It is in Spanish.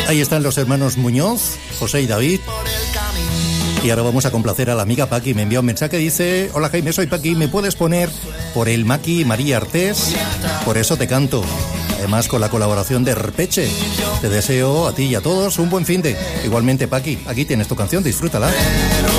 Ahí están los hermanos Muñoz, José y David. Y ahora vamos a complacer a la amiga Paqui. Me envía un mensaje, dice: hola Jaime, soy Paqui, ¿me puedes poner por el Maki María Artés? Por eso te canto. Además con la colaboración de Erpeche. Te deseo a ti y a todos un buen finde. Igualmente Paqui, aquí tienes tu canción, disfrútala.